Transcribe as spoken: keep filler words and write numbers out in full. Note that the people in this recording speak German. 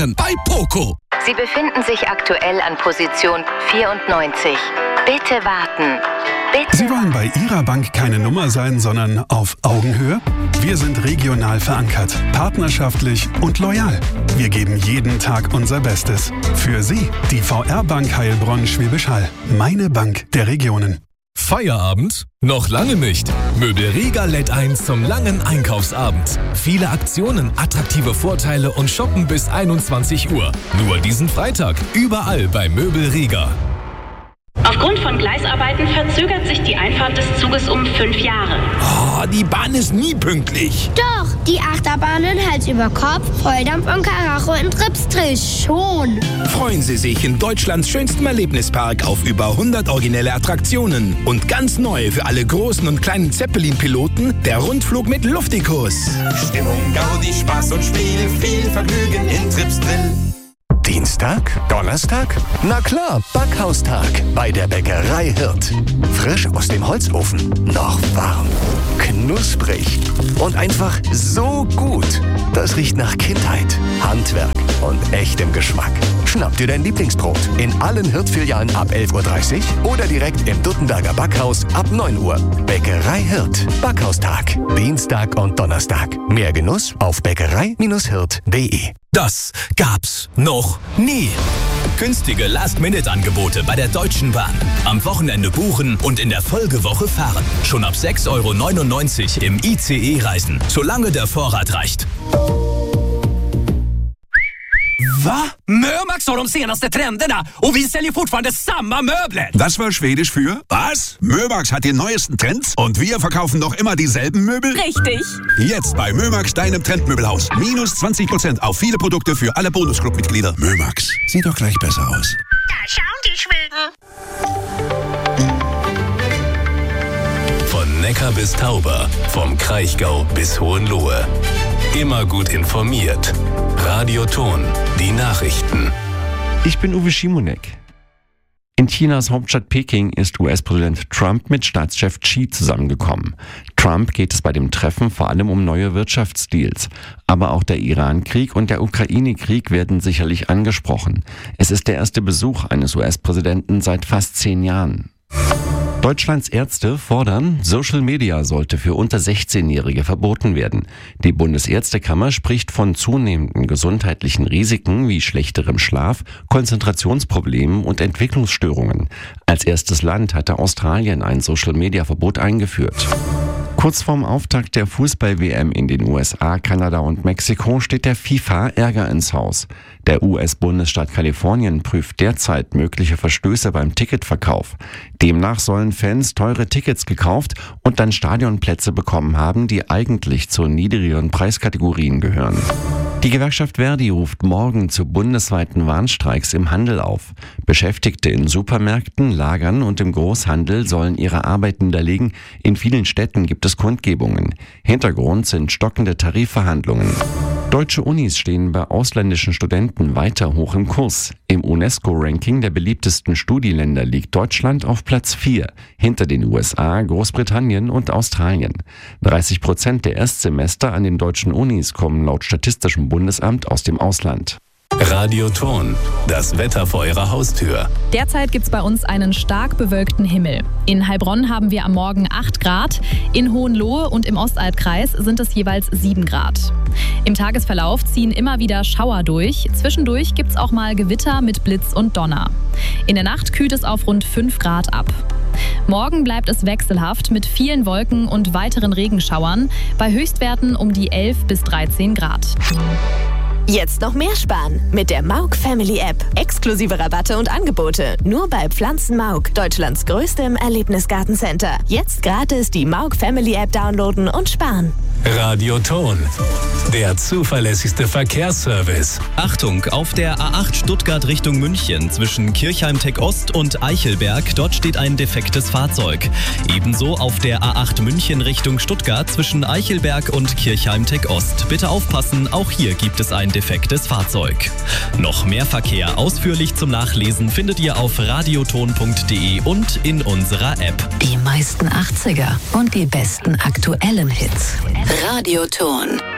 sparen bei Poco. Sie befinden sich aktuell an Position vierundneunzig. Bitte warten. Bitte. Sie wollen bei Ihrer Bank keine Nummer sein, sondern auf Augenhöhe? Wir sind regional verankert, partnerschaftlich und loyal. Wir geben jeden Tag unser Bestes. Für Sie, die V R-Bank Heilbronn-Schwäbisch Hall. Meine Bank der Regionen. Feierabend? Noch lange nicht. Möbelrega lädt ein zum langen Einkaufsabend. Viele Aktionen, attraktive Vorteile und Shoppen bis einundzwanzig Uhr. Nur diesen Freitag, überall bei Möbelrega. Aufgrund von Gleisarbeiten verzögert sich die Einfahrt des Zuges um fünf Jahre. Oh, die Bahn ist nie pünktlich. Doch, die Achterbahnen Hals über Kopf, Volldampf und Karacho in Tripsdrill schon. Freuen Sie sich in Deutschlands schönstem Erlebnispark auf über hundert originelle Attraktionen. Und ganz neu für alle großen und kleinen Zeppelin-Piloten, der Rundflug mit Luftikus. Stimmung, Gaudi, Spaß und Spiel, viel Vergnügen in Tripsdrill. Dienstag? Donnerstag? Na klar, Backhaustag bei der Bäckerei Hirt. Frisch aus dem Holzofen, noch warm, knusprig und einfach so gut. Das riecht nach Kindheit, Handwerk und echtem Geschmack. Schnapp dir dein Lieblingsbrot in allen Hirt-Filialen ab elf Uhr dreißig oder direkt im Duttenberger Backhaus ab neun Uhr. Bäckerei Hirt. Backhaustag. Dienstag und Donnerstag. Mehr Genuss auf bäckerei Hirt punkt de. Das gab's noch nie. Günstige Last-Minute-Angebote bei der Deutschen Bahn. Am Wochenende buchen und in der Folgewoche fahren. Schon ab sechs Euro neunundneunzig im I C E reisen, solange der Vorrat reicht. Va? Mömax har de senaste trenderna och vi säljer fortfarande samma möbler. Das war Schwedisch für was? Mömax hat die neuesten Trends und wir verkaufen noch immer dieselben Möbel? Richtig. Jetzt bei Mömax, deinem Trendmöbelhaus. Minus zwanzig Prozent auf viele Produkte für alle Bonusclub-Mitglieder. Mömax, sieht doch gleich besser aus. Da schauen die Schweden. Von Neckar bis Tauber, vom Kraichgau bis Hohenlohe. Immer gut informiert. Radioton, die Nachrichten. Ich bin Uwe Schimonek. In Chinas Hauptstadt Peking ist U S-Präsident Trump mit Staatschef Xi zusammengekommen. Trump geht es bei dem Treffen vor allem um neue Wirtschaftsdeals. Aber auch der Iran-Krieg und der Ukraine-Krieg werden sicherlich angesprochen. Es ist der erste Besuch eines U S-Präsidenten seit fast zehn Jahren. Deutschlands Ärzte fordern, Social Media sollte für unter sechzehnjährige verboten werden. Die Bundesärztekammer spricht von zunehmenden gesundheitlichen Risiken wie schlechterem Schlaf, Konzentrationsproblemen und Entwicklungsstörungen. Als erstes Land hatte Australien ein Social Media Verbot eingeführt. Kurz vorm Auftakt der Fußball-W M in den U S A, Kanada und Mexiko steht der FIFA Ärger ins Haus. Der U S-Bundesstaat Kalifornien prüft derzeit mögliche Verstöße beim Ticketverkauf. Demnach sollen Fans teure Tickets gekauft und dann Stadionplätze bekommen haben, die eigentlich zu niedrigeren Preiskategorien gehören. Die Gewerkschaft Verdi ruft morgen zu bundesweiten Warnstreiks im Handel auf. Beschäftigte in Supermärkten, Lagern und im Großhandel sollen ihre Arbeit niederlegen. In vielen Städten gibt es Kundgebungen. Hintergrund sind stockende Tarifverhandlungen. Deutsche Unis stehen bei ausländischen Studenten weiter hoch im Kurs. Im UNESCO-Ranking der beliebtesten Studienländer liegt Deutschland auf Platz vier, hinter den U S A, Großbritannien und Australien. dreißig Prozent der Erstsemester an den deutschen Unis kommen laut Statistischem Bundesamt aus dem Ausland. Radioton, das Wetter vor Ihrer Haustür. Derzeit gibt es bei uns einen stark bewölkten Himmel. In Heilbronn haben wir am Morgen acht Grad, in Hohenlohe und im Ostalbkreis sind es jeweils sieben Grad. Im Tagesverlauf ziehen immer wieder Schauer durch. Zwischendurch gibt es auch mal Gewitter mit Blitz und Donner. In der Nacht kühlt es auf rund fünf Grad ab. Morgen bleibt es wechselhaft mit vielen Wolken und weiteren Regenschauern, bei Höchstwerten um die elf bis dreizehn Grad. Jetzt noch mehr sparen mit der Mauk Family App. Exklusive Rabatte und Angebote nur bei Pflanzen Mauk, Deutschlands größtem Erlebnisgartencenter. Jetzt gratis die Mauk Family App downloaden und sparen. Radioton, der zuverlässigste Verkehrsservice. Achtung, auf der A acht Stuttgart Richtung München zwischen Kirchheim-Tech Ost und Eichelberg, dort steht ein defektes Fahrzeug. Ebenso auf der A acht München Richtung Stuttgart zwischen Eichelberg und Kirchheim-Tech Ost. Bitte aufpassen, auch hier gibt es ein defektes Fahrzeug. Noch mehr Verkehr ausführlich zum Nachlesen findet ihr auf radioton punkt de und in unserer App. Die meisten achtziger und die besten aktuellen Hits. Radioton.